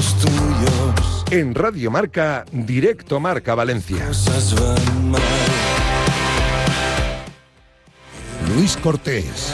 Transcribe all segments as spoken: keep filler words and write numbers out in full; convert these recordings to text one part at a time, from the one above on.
los tuyos. En Radio Marca, Directo Marca Valencia. Cosas van mal. Luis Cortés.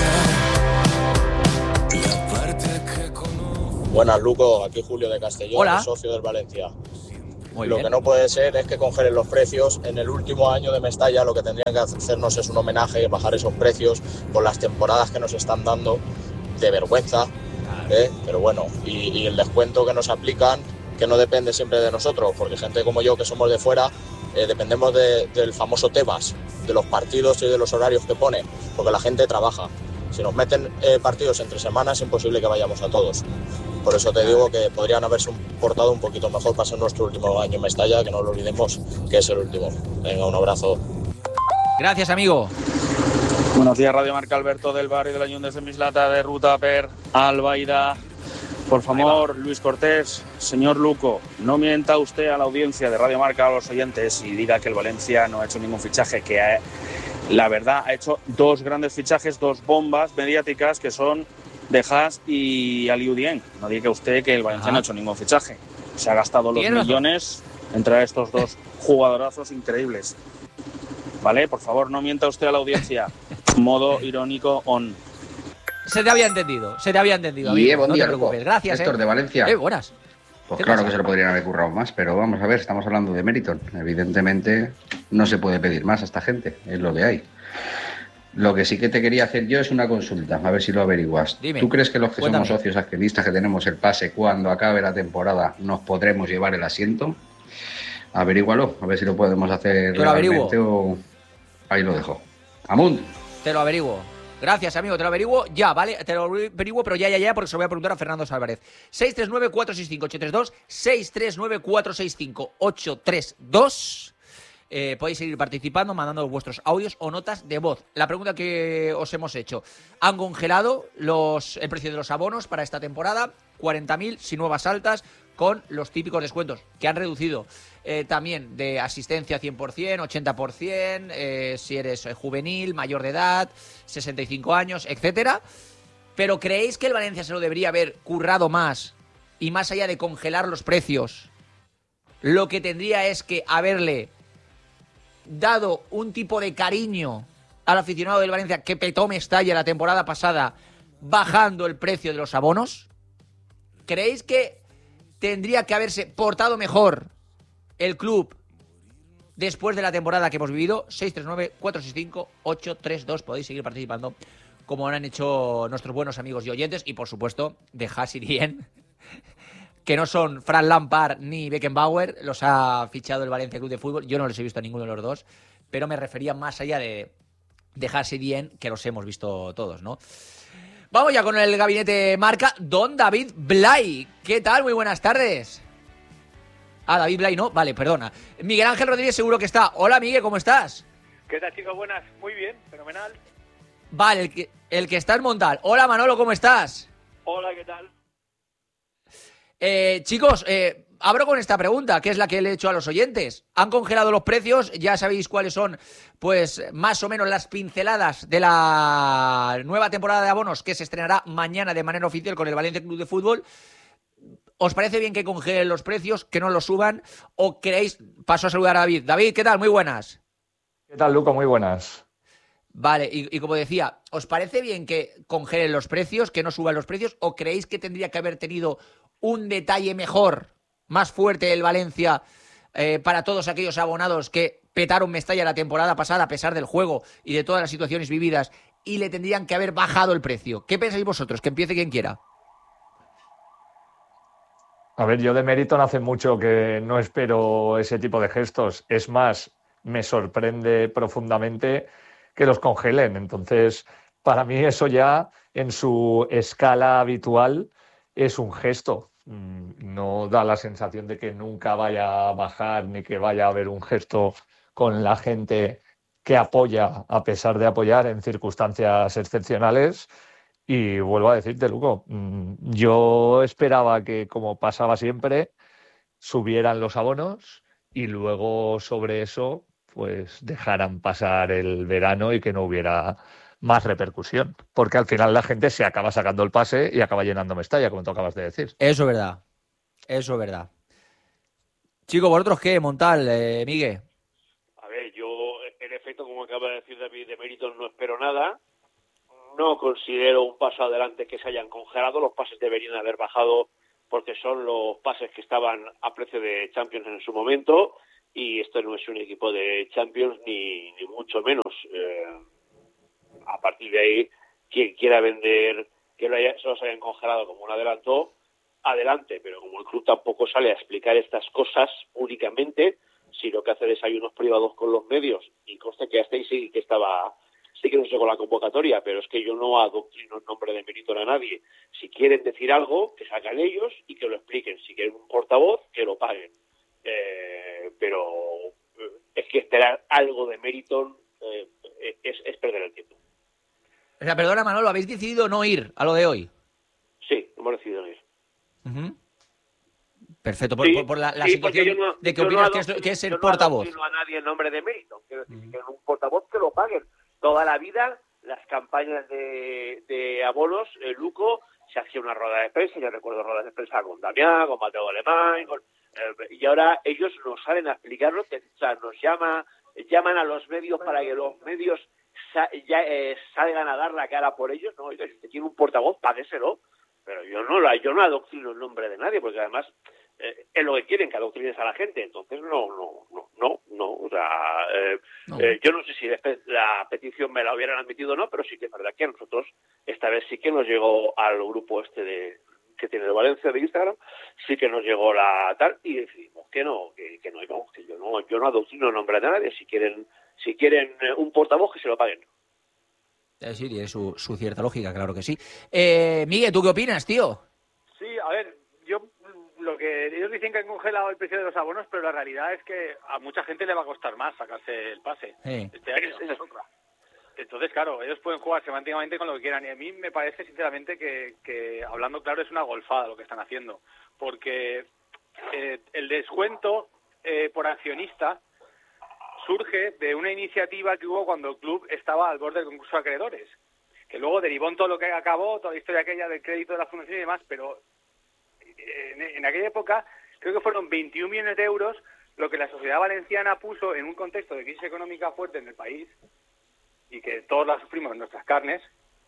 Buenas, Luco, aquí Julio de Castellón, Hola. socio del Valencia. Muy lo bien. que no puede ser es que congelen los precios. En el último año de Mestalla lo que tendrían que hacernos es un homenaje, bajar esos precios por las temporadas que nos están dando, de vergüenza, ¿eh? Pero bueno, y, y el descuento que nos aplican, que no depende siempre de nosotros, porque gente como yo que somos de fuera, eh, dependemos de, del famoso Tebas, de los partidos y de los horarios que pone, porque la gente trabaja. Si nos meten eh, partidos entre semanas es imposible que vayamos a todos. Por eso te digo que podrían haberse portado un poquito mejor para ser nuestro último año en Mestalla, que no lo olvidemos que es el último. Venga, un abrazo. Gracias, amigo. Buenos días, Radio Marca, Alberto del barrio de la Unión de Mislata, de Ruta per Albaida. Por favor, Luis Cortés, señor Luco, no mienta usted a la audiencia de Radio Marca, a los oyentes, y diga que el Valencia no ha hecho ningún fichaje, que ha, la verdad ha hecho dos grandes fichajes, dos bombas mediáticas que son de Haas y Aliou Dieng. No diga usted que el Valencia Ajá. no ha hecho ningún fichaje. Se ha gastado los millones entre estos dos jugadorazos increíbles. ¿Vale? Por favor, no mienta usted a la audiencia. Modo irónico on. Se te había entendido, se te había entendido. Y Amigo. eh, buen no día, te preocupes. Luco. Gracias, Héctor eh. de Valencia. Eh, buenas. Pues claro pasa? que se lo podrían haber currado más, pero vamos a ver, estamos hablando de Meriton. Evidentemente no se puede pedir más a esta gente, es lo que hay. Lo que sí que te quería hacer yo es una consulta, a ver si lo averiguas. Dime. ¿Tú crees que los que Cuéntame. somos socios accionistas, que tenemos el pase, cuando acabe la temporada nos podremos llevar el asiento? Averígualo, a ver si lo podemos hacer Yo lo realmente o ahí lo dejo. ¡Amunt! Te lo averiguo. Gracias, amigo, te lo averiguo ya, ¿vale? Te lo averiguo, pero ya, ya, ya, porque se lo voy a preguntar a Fernando Álvarez. seis tres nueve, cuatro seis cinco, ocho tres dos, seis tres nueve, cuatro seis cinco, ocho tres dos. Eh, podéis seguir participando, mandando vuestros audios o notas de voz. La pregunta que os hemos hecho: ¿han congelado los, el precio de los abonos para esta temporada? cuarenta mil sin nuevas altas, con los típicos descuentos que han reducido eh, también de asistencia cien por ciento, ochenta por ciento, eh, si eres juvenil, mayor de edad, sesenta y cinco años, etcétera. Pero ¿creéis que el Valencia se lo debería haber currado más? Y más allá de congelar los precios, lo que tendría es que haberle dado un tipo de cariño al aficionado del Valencia que petó Mestalla la temporada pasada, bajando el precio de los abonos. ¿Creéis que tendría que haberse portado mejor el club después de la temporada que hemos vivido? seis tres nueve, cuatro seis cinco, ocho tres dos. Podéis seguir participando como han hecho nuestros buenos amigos y oyentes, y por supuesto de Haas y Dieng, que no son Fran Lampard ni Beckenbauer, los ha fichado el Valencia Club de Fútbol. Yo no los he visto a ninguno de los dos, pero me refería más allá de, de Haas y Dieng, que los hemos visto todos, ¿no? Vamos ya con el gabinete Marca. Don David Blay, ¿qué tal? Muy buenas tardes. Ah, David Blay, no, vale, perdona. Miguel Ángel Rodríguez seguro que está. Hola, Miguel, ¿cómo estás? ¿Qué tal, chicos? Buenas, muy bien, fenomenal. Vale, el que, el que está en Montal. Hola, Manolo, ¿cómo estás? Hola, ¿qué tal? Eh, chicos, eh, abro con esta pregunta, que es la que le he hecho a los oyentes. ¿Han congelado los precios? Ya sabéis cuáles son, pues, más o menos las pinceladas de la nueva temporada de abonos que se estrenará mañana de manera oficial con el Valencia Club de Fútbol. ¿Os parece bien que congelen los precios, que no los suban? ¿O queréis...? Paso a saludar a David. David, ¿qué tal? Muy buenas. ¿Qué tal, Luco? Muy buenas. Vale, y, y como decía, ¿os parece bien que congelen los precios, que no suban los precios? ¿O creéis que tendría que haber tenido un detalle mejor, más fuerte el Valencia eh, para todos aquellos abonados que petaron Mestalla la temporada pasada a pesar del juego y de todas las situaciones vividas, y le tendrían que haber bajado el precio? ¿Qué pensáis vosotros? Que empiece quien quiera. A ver, yo de Meriton hace mucho que no espero ese tipo de gestos. Es más, me sorprende profundamente que los congelen. Entonces, para mí eso ya en su escala habitual es un gesto. No da la sensación de que nunca vaya a bajar ni que vaya a haber un gesto con la gente que apoya a pesar de apoyar en circunstancias excepcionales. Y vuelvo a decirte, Luco, yo esperaba que, como pasaba siempre, subieran los abonos y luego sobre eso pues dejaran pasar el verano y que no hubiera más repercusión, porque al final la gente se acaba sacando el pase y acaba llenando Mestalla, como tú acabas de decir. Eso es verdad. Eso es verdad. Chicos, ¿vosotros qué, Montal, eh, Miguel? A ver, yo, en efecto, como acaba de decir David, de Meriton no espero nada. No considero un paso adelante que se hayan congelado. Los pases deberían haber bajado porque son los pases que estaban a precio de Champions en su momento, y esto no es un equipo de Champions ni, ni mucho menos. Eh, a partir de ahí, quien quiera vender que lo haya, se los hayan congelado como un adelanto, adelante, pero como el club tampoco sale a explicar estas cosas únicamente, si lo que hace es desayunos privados con los medios, y conste que hasta ahí sí que estaba, sí que no sé con la convocatoria, pero es que yo no adoctrino el nombre de Meriton a nadie. Si quieren decir algo, que salgan ellos y que lo expliquen. Si quieren un portavoz, que lo paguen. Eh, pero es que esperar algo de Meriton eh, es, es perder el tiempo. O sea, perdona, Manolo, ¿habéis decidido no ir a lo de hoy? Sí, hemos decidido no ir. Uh-huh. Perfecto, por, Sí, por, por la, la sí, situación porque yo no- de que yo opinas no que, es, adoctrino- que es el yo no portavoz. adoctrino a nadie en nombre de Meriton. Quiero decir, si quieren un portavoz, que lo paguen. Toda la vida, las campañas de, de abonos, el Luco, se hacía una rueda de prensa. Yo recuerdo ruedas de prensa con Damián, con Mateo Alemán, con, eh, y ahora ellos nos salen a explicarlo, que, o sea, nos llama, llaman a los medios para que los medios sa- ya, eh, salgan a dar la cara por ellos. No, oiga, si usted tiene un portavoz, págueselo. Pero yo no la, yo no adoctrino el nombre de nadie, porque además eh, es lo que quieren, que adoctrines a la gente. Entonces no, no, no, no, no. O sea, eh, No. eh, yo no sé si después la petición me la hubieran admitido o no, pero sí que es verdad que a nosotros esta vez sí que nos llegó al grupo este de que tiene el Valencia de Instagram, sí que nos llegó la tal, y decidimos que no, que, que no íbamos, que yo no, yo no adoctrino el nombre de nadie. Si quieren, si quieren eh, un portavoz, que se lo paguen. Eh, sí, tiene su, su cierta lógica, claro que sí. Eh, Miguel, ¿tú qué opinas, tío? Sí, a ver, yo lo que ellos dicen que han congelado el precio de los abonos, pero la realidad es que a mucha gente le va a costar más sacarse el pase Sí. este año. Esa es otra. Entonces, claro, ellos pueden jugar semánticamente con lo que quieran, y a mí me parece sinceramente que, que hablando claro, es una golfada lo que están haciendo, porque eh, el descuento eh, por accionista surge de una iniciativa que hubo cuando el club estaba al borde del concurso de acreedores, que luego derivó en todo lo que acabó, toda la historia aquella del crédito de la fundación y demás, pero en, en aquella época creo que fueron veintiún millones de euros lo que la sociedad valenciana puso en un contexto de crisis económica fuerte en el país, y que todos la sufrimos en nuestras carnes,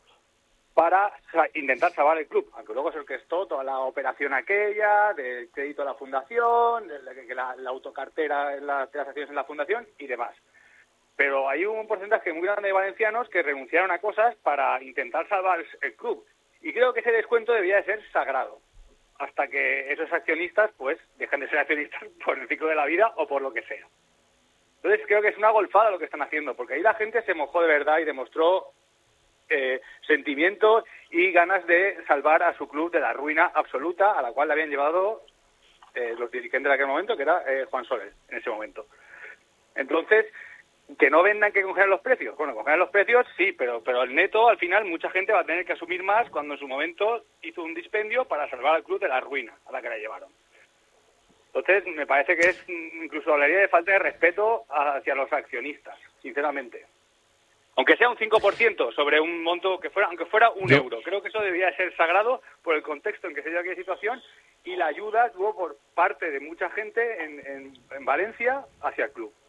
para sa- intentar salvar el club, aunque luego se orquestó toda la operación aquella, del crédito a la fundación, de la, que la, la autocartera en las, de las acciones en la fundación y demás. Pero hay un porcentaje muy grande de valencianos que renunciaron a cosas para intentar salvar el club. Y creo que ese descuento debía de ser sagrado, hasta que esos accionistas pues dejen de ser accionistas por el ciclo de la vida o por lo que sea. Entonces creo que es una golfada lo que están haciendo, porque ahí la gente se mojó de verdad y demostró eh, sentimientos y ganas de salvar a su club de la ruina absoluta a la cual le habían llevado eh, los dirigentes de aquel momento, que era eh, Juan Soler en ese momento. Entonces, que no vendan que congelan los precios. Bueno, congelan los precios sí, pero pero el neto al final mucha gente va a tener que asumir más cuando en su momento hizo un dispendio para salvar al club de la ruina a la que la llevaron. Entonces, me parece que es, incluso hablaría de falta de respeto hacia los accionistas, sinceramente. Aunque sea un cinco por ciento sobre un monto que fuera, aunque fuera un Yo- euro. Creo que eso debería ser sagrado por el contexto en que se dio aquella situación y la ayuda luego por parte de mucha gente en, en, en Valencia hacia el club.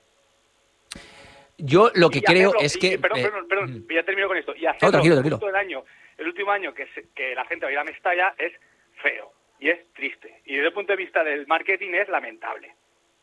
Yo lo que Y creo hacerlo- es y- que... Perdón, eh, perdón, perdón, mm. ya termino con esto. Y hacerlo tranquilo, tranquilo. justo el año, el último año que, se- que la gente va a ir a Mestalla es feo y es triste. Y desde el punto de vista del marketing es lamentable.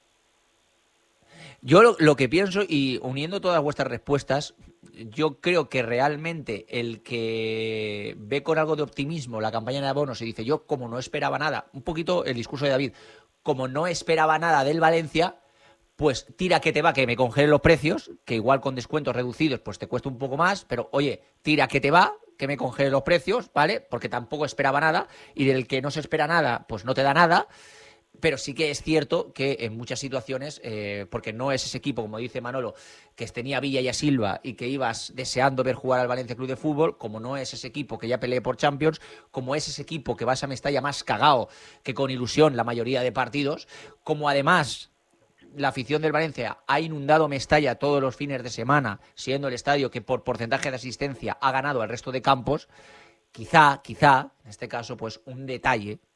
Yo lo, lo que pienso, y uniendo todas vuestras respuestas, yo creo que realmente el que ve con algo de optimismo la campaña de abonos y dice, yo como no esperaba nada, un poquito el discurso de David, como no esperaba nada del Valencia, pues tira que te va, que me congelen los precios, que igual con descuentos reducidos pues te cuesta un poco más, pero oye, tira que te va, que me congelen los precios, ¿vale? Porque tampoco esperaba nada, y del que no se espera nada, pues no te da nada. Pero sí que es cierto que en muchas situaciones, eh, porque no es ese equipo, como dice Manolo, que tenía a Villa y a Silva y que ibas deseando ver jugar al Valencia Club de Fútbol, como no es ese equipo que ya pelee por Champions, como es ese equipo que vas a Mestalla más cagao que con ilusión la mayoría de partidos, como además la afición del Valencia ha inundado Mestalla todos los fines de semana, siendo el estadio que por porcentaje de asistencia ha ganado al resto de campos, quizá, quizá, en este caso, pues un detalle,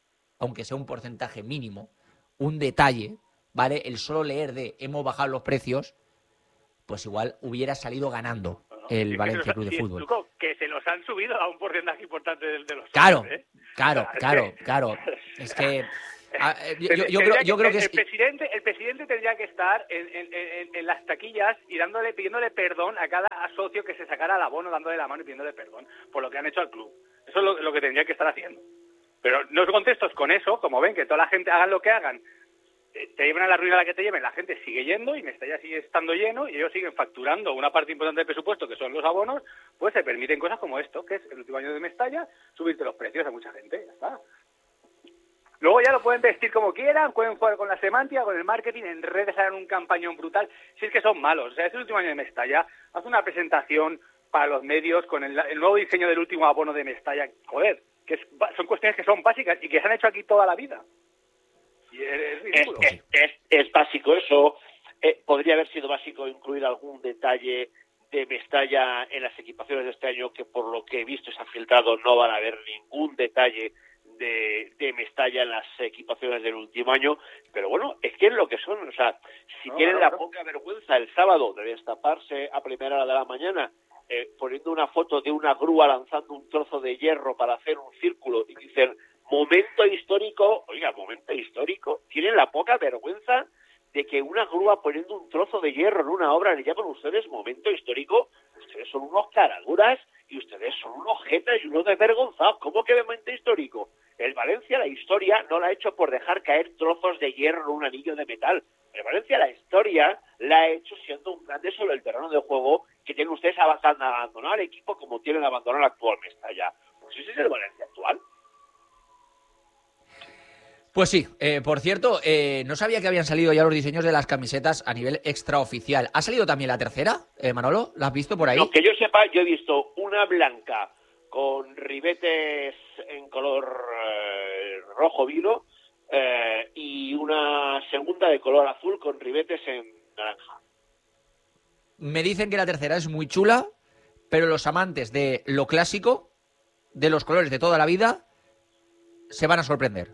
aunque sea un porcentaje mínimo, un detalle, ¿vale? El solo leer de hemos bajado los precios, pues igual hubiera salido ganando el Sí, Valencia que Club de sí, Fútbol. Tuco, que se los han subido a un porcentaje importante de, de los Claro, socios, ¿eh? claro, O sea, es claro, que- claro. Es que a- eh, yo, yo- yo Tendría creo, yo creo que el, es... el presidente el presidente tendría que estar en, en- en- en las taquillas y dándole pidiéndole perdón a cada socio que se sacara el abono, dándole la mano y pidiéndole perdón por lo que han hecho al club. Eso es lo, lo que tendría que estar haciendo. Pero no contestos con eso, como ven que toda la gente hagan lo que hagan, eh, te lleven a la ruina a la que te lleven, la gente sigue yendo y Mestalla sigue estando lleno y ellos siguen facturando una parte importante del presupuesto, que son los abonos, pues se permiten cosas como esto, que es el último año de Mestalla, subirte los precios a mucha gente, ya está. Luego ya lo pueden vestir como quieran, pueden jugar con la semántica, con el marketing, en redes harán un campañón brutal, si es que son malos. O sea, es el último año de Mestalla, haz una presentación para los medios con el, el nuevo diseño del último abono de Mestalla, joder, que es, son cuestiones que son básicas y que se han hecho aquí toda la vida. Y es, es Es, ridículo. es, es, es básico eso. Eh, podría haber sido básico incluir algún detalle de Mestalla en las equipaciones de este año, que por lo que he visto y se ha filtrado no van a haber ningún detalle de, de Mestalla en las equipaciones del último año, pero bueno, es que es lo que son. O sea, si No, tienen claro, la poca vergüenza el sábado de destaparse a primera hora de la mañana eh, poniendo una foto de una grúa lanzando un trozo de hierro para hacer un círculo y dicen momento histórico, oiga, momento histórico, tienen la poca vergüenza de que una grúa poniendo un trozo de hierro en una obra le llaman ustedes momento histórico. Ustedes son unos caraduras y ustedes son unos jetas y unos desvergonzados. ¿Cómo que momento histórico? El Valencia la historia no la ha hecho por dejar caer trozos de hierro en un anillo de metal. El Valencia la historia la ha hecho siendo un grande sobre el terreno de juego que tienen ustedes abandonado al equipo como tienen abandonado al actual Mestalla. Pues ese es el Valencia actual. Pues sí, eh, por cierto, eh, no sabía que habían salido ya los diseños de las camisetas a nivel extraoficial. ¿Ha salido también la tercera, eh, Manolo? ¿La has visto por ahí? No, que yo sepa, yo he visto una blanca con ribetes en color eh, rojo vino eh, y una segunda de color azul con ribetes en naranja. Me dicen que la tercera es muy chula, pero los amantes de lo clásico, de los colores de toda la vida, se van a sorprender.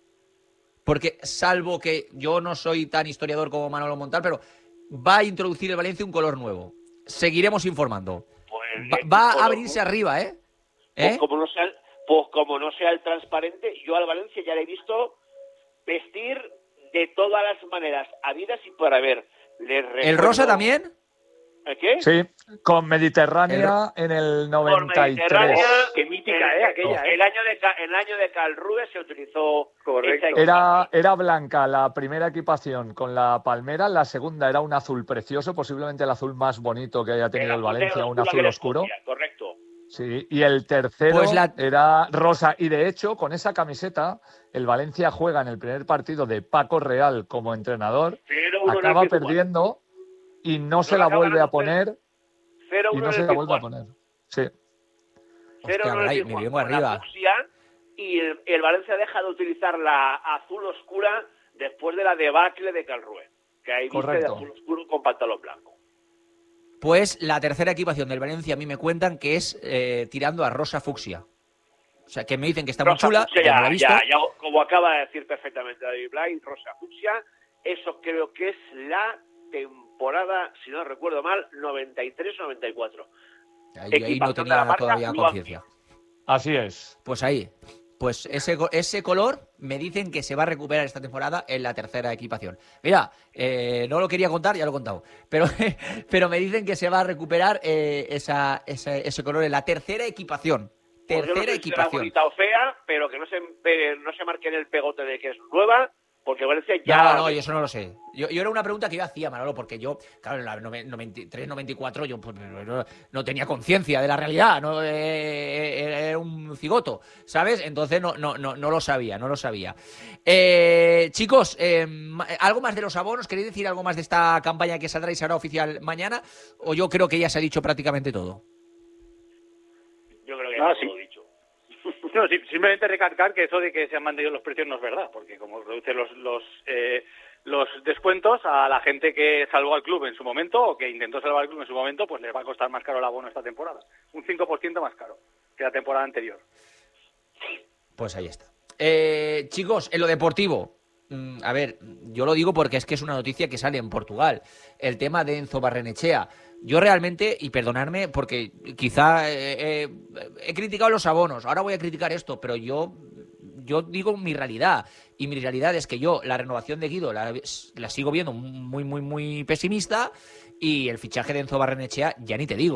Porque, salvo que yo no soy tan historiador como Manolo Montal, pero va a introducir el Valencia un color nuevo. Seguiremos informando. Pues, Va, eh, va a color, abrirse ¿no? arriba, ¿eh? Pues ¿Eh? como no sea, pues como no sea el transparente, yo al Valencia ya le he visto vestir de todas las maneras habidas y por haber. Les ¿El rosa recuerdo- también? ¿El qué? Sí, con Mediterránea en el noventa y Mediterránea, tres. Qué mítica, ¿eh? Aquella, ¿eh? El año de, Ca- el año de Karl Rube se utilizó Correcto. esa Era, era blanca la primera equipación con la palmera, la segunda era un azul precioso, posiblemente el azul más bonito que haya tenido el, azul Valencia, negro un azul que le oscuro. escondía, correcto. Sí, y el tercero Pues la- era rosa. Y de hecho, con esa camiseta, el Valencia juega en el primer partido de Paco Real como entrenador, cero uno en el acaba Pizjuán. perdiendo y no se lo la acaba vuelve a ganando poner cero y uno no en se el la vuelve a Pizjuán. poner. Sí. Cero Hostia, uno en el Blay, me Pizjuán, vengo con la arriba. fucsia, y el, el Valencia deja de utilizar la azul oscura después de la debacle de Calrue, que ahí viste de Correcto. azul oscuro con pantalón blanco. Pues la tercera equipación del Valencia a mí me cuentan que es eh, tirando a rosa fucsia. O sea, que me dicen que está muy Rosa chula, fucsia, que no la ya, he visto. ya, ya, como acaba de decir perfectamente David Blay, Rosa Fucsia, eso creo que es la temporada, si no recuerdo mal, noventa y tres noventa y cuatro. Ahí, ahí no Equipación de la tenía marca todavía Luan. conciencia. Así es. Pues ahí. Pues ese, co- ese color me dicen que se va a recuperar esta temporada en la tercera equipación. Mira, eh, no lo quería contar, ya lo he contado. Pero, pero me dicen que se va a recuperar eh, esa, ese, ese color en la tercera equipación. Pues yo no Tercera sé si será equipación. bonita o fea, pero que no se, eh, no se marque en el pegote de que es nueva, porque Valencia ya... No, no, yo eso no lo sé. Yo, yo era una pregunta que yo hacía, Manolo, porque yo, claro, en la noventa y tres noventa y cuatro yo pues, no, no tenía conciencia de la realidad, no eh, era un cigoto, ¿sabes? Entonces no, no, no, no lo sabía, no lo sabía. Eh, chicos, eh, ¿algo más de los abonos? ¿Queréis decir algo más de esta campaña que saldrá y será oficial mañana? ¿O yo creo que ya se ha dicho prácticamente todo? Yo creo que No, está sí. todo dicho. No, sí, simplemente recalcar que eso de que se han mantenido los precios no es verdad, porque como reduce los los eh, los descuentos a la gente que salvó al club en su momento o que intentó salvar al club en su momento, pues les va a costar más caro el abono esta temporada. Un cinco por ciento más caro que la temporada anterior. Pues ahí está. Eh, chicos, en lo deportivo, mm, a ver, yo lo digo porque es que es una noticia que sale en Portugal, el tema de Enzo Barrenechea. Yo realmente, y perdonadme porque quizá eh, eh, he criticado los abonos, ahora voy a criticar esto, pero yo, yo digo mi realidad, y mi realidad es que yo la renovación de Guido la, la sigo viendo muy, muy, muy pesimista, y el fichaje de Enzo Barrenechea ya ni te digo.